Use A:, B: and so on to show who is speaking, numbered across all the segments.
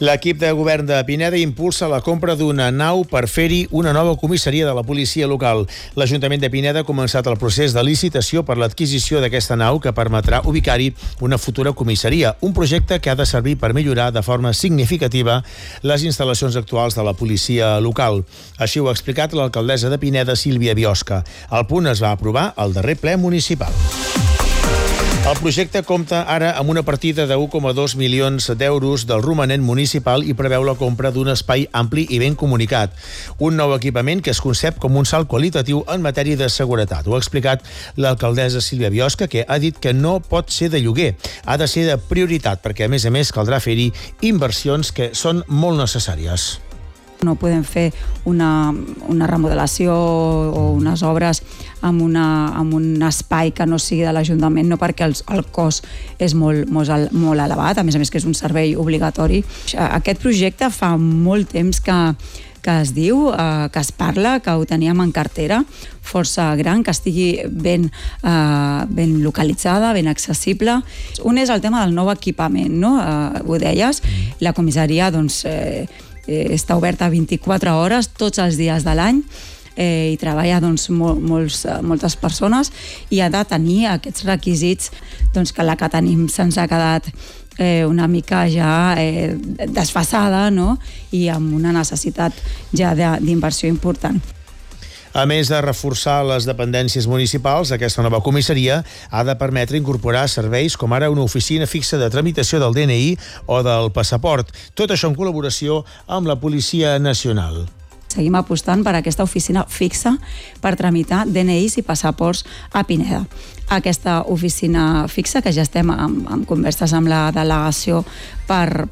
A: L'equip de govern de Pineda impulsa la compra d'una nau per fer-hi una nova comissaria de la policia local. L'Ajuntament de Pineda ha començat el procés de licitació per l'adquisició d'aquesta nau que permetrà ubicar-hi una futura comissaria, un projecte que ha de servir per millorar de forma significativa les instal·lacions actuals de la policia local. Així ho ha explicat l'alcaldessa de Pineda, Sílvia Biosca. El punt es va aprovar al darrer ple municipal. El projecte compta ara amb una partida de 1,2 milions d'euros del romanent municipal i preveu la compra d'un espai ampli i ben comunicat. Un nou equipament que es concep com un salt qualitatiu en matèria de seguretat. Ho ha explicat l'alcaldessa Sílvia Biosca, que ha dit que no pot ser de lloguer. Ha de ser de prioritat, perquè a més caldrà fer-hi inversions que són molt necessàries.
B: No podem fer una remodelació o unes obres amb un espai que no sigui de l'Ajuntament, no perquè el cost és molt elevat, a més que és un servei obligatori. Aquest projecte fa molt temps que es diu, que es parla, que ho teníem en cartera, força gran, que estigui ben localitzada, ben accessible. Un és el tema del nou equipament, no? Ho deies, la comissaria està oberta 24 hores, tots els dies de l'any, i treballa moltes persones i ha de tenir aquests requisits que la que tenim se'ns ha quedat una mica ja desfasada, no? I amb una necessitat ja d'inversió important.
A: A més de reforçar les dependències municipals, aquesta nova comissaria ha de permetre incorporar serveis com ara una oficina fixa de tramitació del DNI o del passaport. Tot això en col·laboració amb la Policia Nacional.
B: Seguim apostant per aquesta oficina fixa per tramitar DNIs i passaports a Pineda. Aquesta oficina fixa, que ja estem en converses amb la delegació per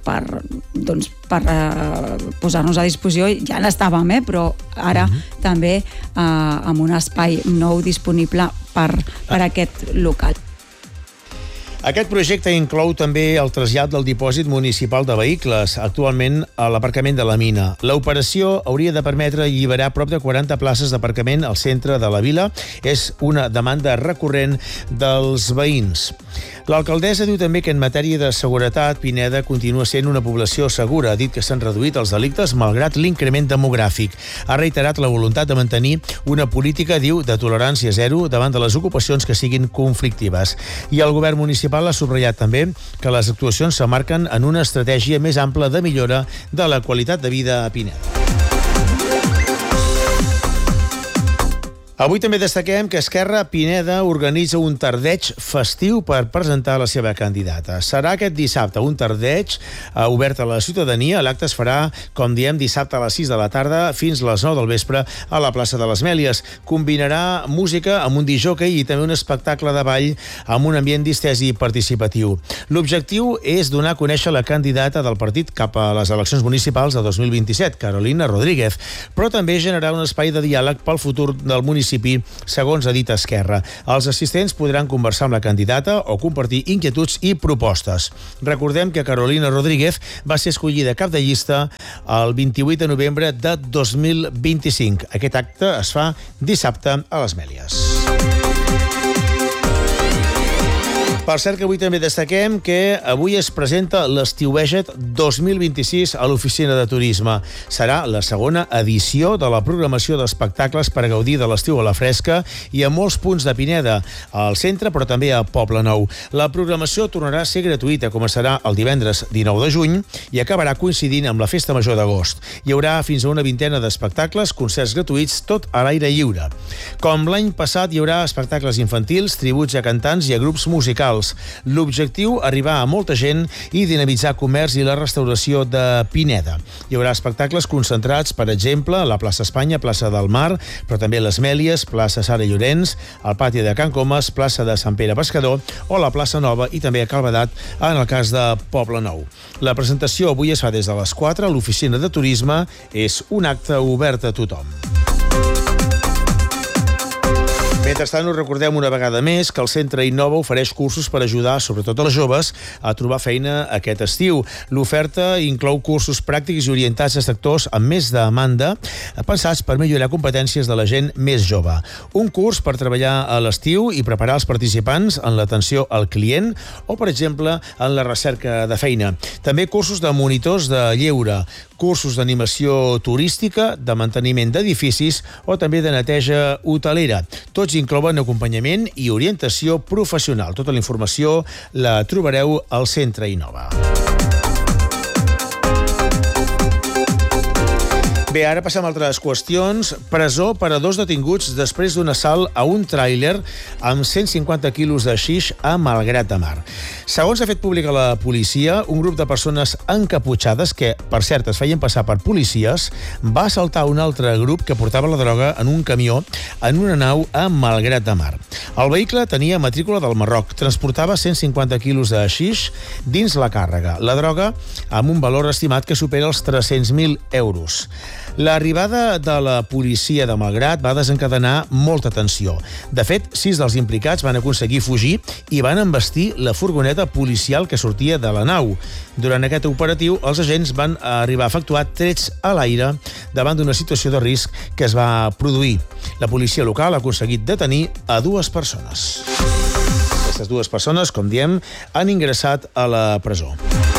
B: posar-nos a disposició, ja n'estàvem, però ara també amb un espai nou disponible per aquest local.
A: Aquest projecte inclou també el trasllat del dipòsit municipal de vehicles, actualment a l'aparcament de la mina. L'operació hauria de permetre alliberar prop de 40 places d'aparcament al centre de la vila. És una demanda recurrent dels veïns. L'alcaldessa diu també que en matèria de seguretat, Pineda continua sent una població segura. Ha dit que s'han reduït els delictes malgrat l'increment demogràfic. Ha reiterat la voluntat de mantenir una política, diu, de tolerància zero davant de les ocupacions que siguin conflictives. I el govern municipal ha subratllat també que les actuacions s'emmarquen en una estratègia més ampla de millora de la qualitat de vida a Pineda. Avui també destaquem que Esquerra Pineda organitza un tardeig festiu per presentar la seva candidata. Serà aquest dissabte, un tardeig obert a la ciutadania. L'acte es farà, com diem, dissabte a les 6 de la tarda fins a les 9 del vespre a la plaça de les Mèlies. Combinarà música amb un discjòquei i també un espectacle de ball amb un ambient distès i participatiu. L'objectiu és donar a conèixer la candidata del partit cap a les eleccions municipals de 2027, Carolina Rodríguez, però també generar un espai de diàleg pel futur del municipi, segons ha dit Esquerra. Els assistents podran conversar amb la candidata o compartir inquietuds i propostes. Recordem que Carolina Rodríguez va ser escollida cap de llista el 28 de novembre de 2025. Aquest acte es fa dissabte a les Mèlies. Per cert que avui també destaquem que avui es presenta l'Estiueget 2026 a l'Oficina de Turisme. Serà la segona edició de la programació d'espectacles per gaudir de l'estiu a la fresca i a molts punts de Pineda, al centre però també a Poblenou. La programació tornarà a ser gratuïta, començarà el divendres 19 de juny i acabarà coincidint amb la Festa Major d'agost. Hi haurà fins a una vintena d'espectacles, concerts gratuïts, tot a l'aire lliure. Com l'any passat, hi haurà espectacles infantils, tributs a cantants i a grups musicals. L'objectiu, arribar a molta gent i dinamitzar comerç i la restauració de Pineda. Hi haurà espectacles concentrats, per exemple, a la plaça Espanya, plaça del Mar, però també les Mèlies, plaça Sara Llorenç, al pati de Can Comas, plaça de Sant Pere Pescador o la plaça Nova i també a Calvedat, en el cas de Poblenou. La presentació avui es fa des de les 4 a l'Oficina de Turisme. És un acte obert a tothom. Mentrestant, us recordem una vegada més que el Centre Innova ofereix cursos per ajudar, sobretot als joves, a trobar feina aquest estiu. L'oferta inclou cursos pràctics i orientats a sectors amb més demanda, pensats per millorar competències de la gent més jove. Un curs per treballar a l'estiu i preparar els participants en l'atenció al client o, per exemple, en la recerca de feina. També cursos de monitors de lleure, cursos d'animació turística, de manteniment d'edificis o també de neteja hotelera. Tots inclouen acompanyament i orientació professional. Tota la informació la trobareu al Centre Innova. Bé, ara passem a altres qüestions. Presó per a 2 detinguts després d'un assalt a un tràiler amb 150 quilos de xix a Malgrat de Mar. Segons ha fet pública la policia, un grup de persones encaputxades, que, per cert, es feien passar per policies, va assaltar un altre grup que portava la droga en un camió en una nau a Malgrat de Mar. El vehicle tenia matrícula del Marroc, transportava 150 quilos de xix dins la càrrega. La droga amb un valor estimat que supera els 300.000 euros. L'arribada de la policia de Malgrat va desencadenar molta tensió. De fet, 6 dels implicats van aconseguir fugir i van embestir la furgoneta policial que sortia de la nau. Durant aquest operatiu, els agents van arribar a efectuar trets a l'aire davant d'una situació de risc que es va produir. La policia local ha aconseguit detenir a 2 persones. Aquestes 2 persones, com diem, han ingressat a la presó.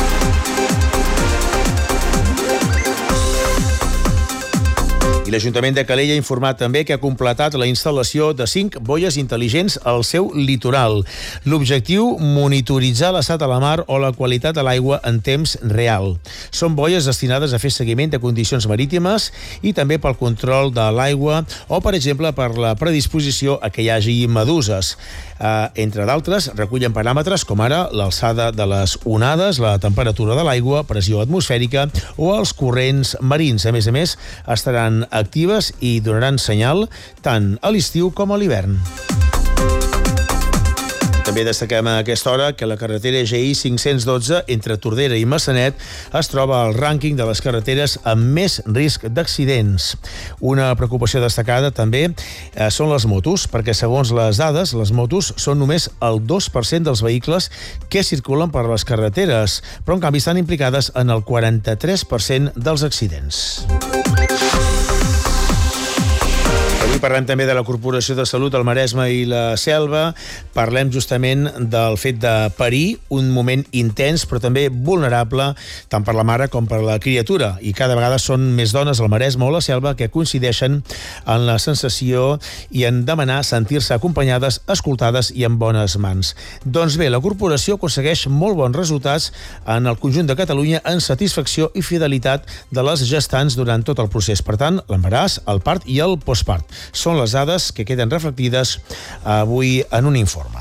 A: I l'Ajuntament de Calella ha informat també que ha completat la instal·lació de 5 boies intel·ligents al seu litoral. L'objectiu, monitoritzar l'estat de la mar o la qualitat de l'aigua en temps real. Són boies destinades a fer seguiment de condicions marítimes i també pel control de l'aigua o, per exemple, per la predisposició a que hi hagi meduses. Entre d'altres, recullen paràmetres com ara l'alçada de les onades, la temperatura de l'aigua, pressió atmosfèrica o els corrents marins. A més, estaran actives i donaran senyal tant a l'estiu com a l'hivern. També destaquem a aquesta hora que la carretera GI 512 entre Tordera i Massanet es troba al rànquing de les carreteres amb més risc d'accidents. Una preocupació destacada també són les motos, perquè segons les dades, les motos són només el 2% dels vehicles que circulen per les carreteres, però en canvi estan implicades en el 43% dels accidents. Avui parlem també de la Corporació de Salut del Maresme i la Selva. Parlem justament del fet de parir, un moment intens però també vulnerable tant per la mare com per la criatura. I cada vegada són més dones al Maresme o la Selva que coincideixen en la sensació i en demanar sentir-se acompanyades, escoltades i en bones mans. Doncs bé, la Corporació aconsegueix molt bons resultats en el conjunt de Catalunya en satisfacció i fidelitat de les gestants durant tot el procés. Per tant, l'embaràs, el part i el postpart. Són les dades que queden reflectides avui en un informe.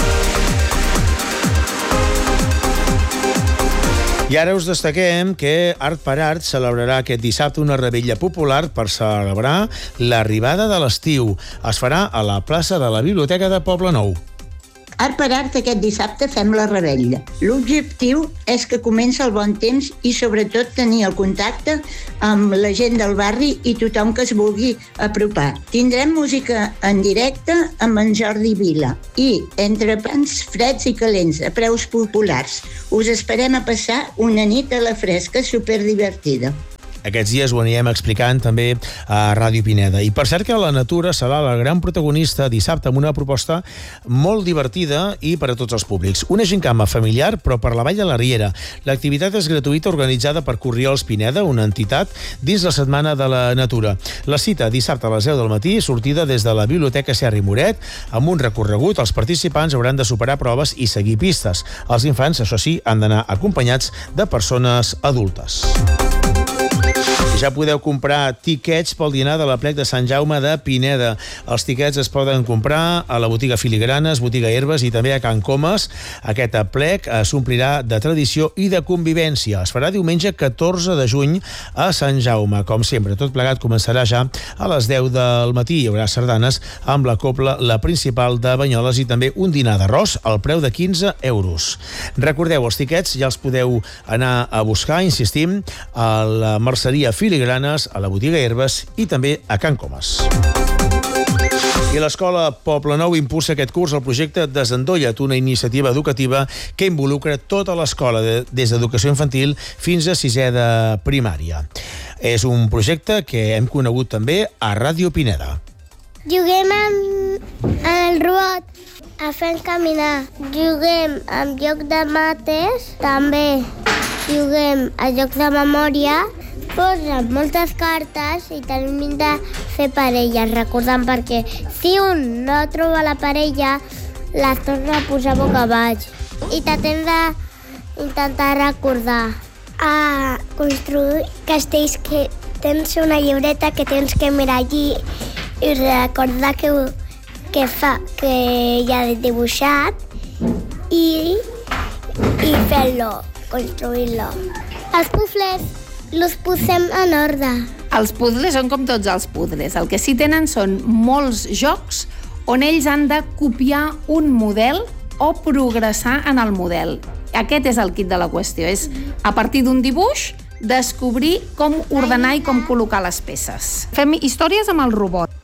A: I ara us destaquem que Art per Art celebrarà aquest dissabte una revetlla popular per celebrar l'arribada de l'estiu. Es farà a la plaça de la Biblioteca de Poblenou.
C: Art per Art aquest dissabte fem la revetlla. L'objectiu és que comença el bon temps i sobretot tenir el contacte amb la gent del barri i tothom que es vulgui apropar. Tindrem música en directe amb en Jordi Vila i entrepans freds i calents a preus populars. Us esperem a passar una nit a la fresca superdivertida.
A: Aquests dies ho anirem explicant també a Ràdio Pineda. I per cert que la natura serà la gran protagonista dissabte amb una proposta molt divertida i per a tots els públics. Una gincama familiar, però per la Vall de la Riera. L'activitat és gratuïta, organitzada per Corriols Pineda, una entitat, dins la Setmana de la Natura. La cita dissabte a les 10 del matí, sortida des de la Biblioteca Serra i Moret, amb un recorregut. Els participants hauran de superar proves i seguir pistes. Els infants, això sí, han d'anar acompanyats de persones adultes. Ja podeu comprar tiquets pel dinar de l'Aplec de Sant Jaume de Pineda. Els tiquets es poden comprar a la botiga Filigranes, botiga Herbes i també a Can Comas. Aquest aplec s'omplirà de tradició i de convivència. Es farà diumenge 14 de juny a Sant Jaume. Com sempre, tot plegat començarà ja a les 10 del matí. Hi haurà sardanes amb la cobla, la principal de Banyoles i també un dinar d'arròs al preu de 15 euros. Recordeu, els tiquets ja els podeu anar a buscar, insistim, a la merceria Filigranes, a la botiga Herbes i també a Can Comas. I l'Escola Poblenou impulsa aquest curs el projecte Desendolla't, una iniciativa educativa que involucra tota l'escola, des d'educació infantil fins a 6è de primària. És un projecte que hem conegut també a Ràdio Pineda.
D: Juguem amb el robot a fer caminar. Juguem amb joc de mates, també juguem a joc de memòria. Posem moltes cartes i tenim de fer parelles, recordant, perquè si un no troba la parella, les torna a posar boca baix. I t'hem d'intentar recordar. A construir castells, que tens una llibreta que tens que mirar allí i recordar que ja he dibuixat i fer-lo, construir-lo. Els puzles els posem en ordre.
E: Els puzzles són com tots els puzzles. El que sí tenen són molts jocs on ells han de copiar un model o progressar en el model. Aquest és el kit de la qüestió. És, a partir d'un dibuix, descobrir com ordenar i com col·locar les peces. Fem històries amb el robot.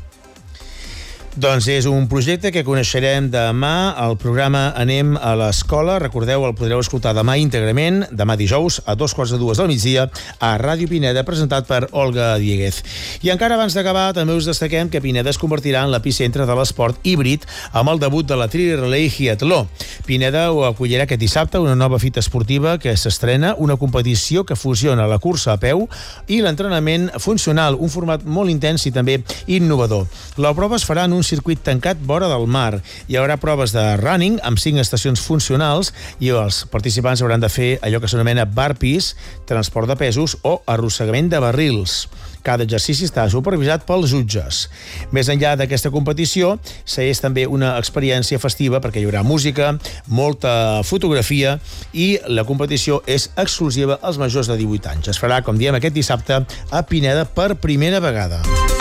A: Doncs és un projecte que coneixerem demà al programa Anem a l'Escola. Recordeu, el podreu escoltar demà íntegrament, demà dijous, a 2:45 del migdia, a Ràdio Pineda, presentat per Olga Dieguez. I encara abans d'acabar, també us destaquem que Pineda es convertirà en l'epicentre de l'esport híbrid amb el debut de la Tri-Relay Hiatló. Pineda ho acollirà aquest dissabte, una nova fita esportiva que s'estrena, una competició que fusiona la cursa a peu i l'entrenament funcional, un format molt intens i també innovador. La prova es farà en un circuit tancat vora del mar. Hi haurà proves de running amb 5 estacions funcionals i els participants hauran de fer allò que s'anomena burpees, transport de pesos o arrossegament de barrils. Cada exercici està supervisat pels jutges. Més enllà d'aquesta competició, és també una experiència festiva perquè hi haurà música, molta fotografia i la competició és exclusiva als majors de 18 anys. Es farà, com diem, aquest dissabte a Pineda per primera vegada.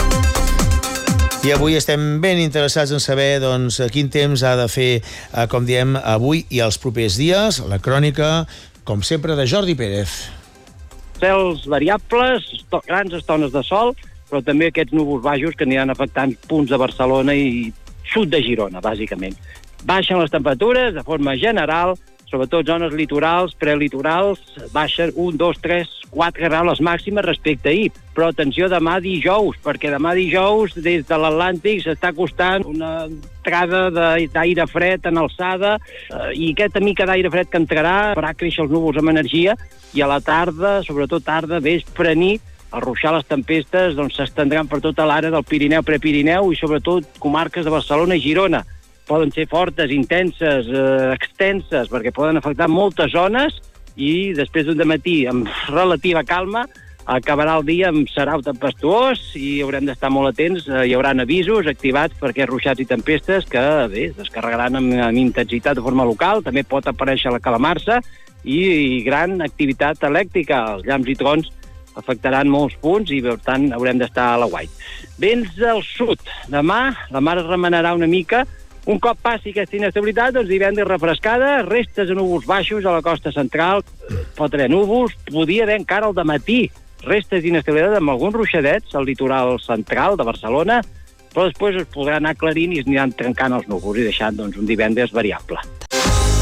A: I avui estem ben interessats en saber quin temps ha de fer, com diem, avui i els propers dies. La crònica, com sempre, de Jordi Pérez.
F: Cels variables, grans estones de sol, però també aquests núvols baixos que aniran afectant punts de Barcelona i sud de Girona, bàsicament. Baixen les temperatures de forma general, sobretot zones litorals, prelitorals, baixen 1, 2, 3, 4 graus les màximes respecte a ahir. Però atenció demà dijous, perquè demà dijous des de l'Atlàntic s'està acostant una entrada d'aire fred en alçada i aquesta mica d'aire fred que entrarà farà créixer els núvols amb energia i a la tarda, sobretot tarda, vespre, nit, al ruixar les tempestes s'estendran per tota l'àrea del Pirineu, Prepirineu i sobretot comarques de Barcelona i Girona. Poden ser fortes, intenses, extenses, perquè poden afectar moltes zones i després d'un dematí amb relativa calma acabarà el dia amb serau tempestuós i haurem d'estar molt atents. Hi haurà avisos activats per aquests ruixats i tempestes que, bé, descarregaran amb intensitat de forma local. També pot aparèixer la calamarsa i gran activitat elèctrica. Els llamps i trons afectaran molts punts i, per tant, haurem d'estar a l'aguait. Vents del sud. Demà la mar es remenarà una mica. Un cop passi aquesta inestabilitat, divendres refrescada, restes de núvols baixos a la costa central, pot haver núvols, podria haver encara al dematí restes d'inestabilitat amb alguns ruixadets al litoral central de Barcelona, però després es podrà anar aclarint i es aniran trencant els núvols i deixant un divendres variable.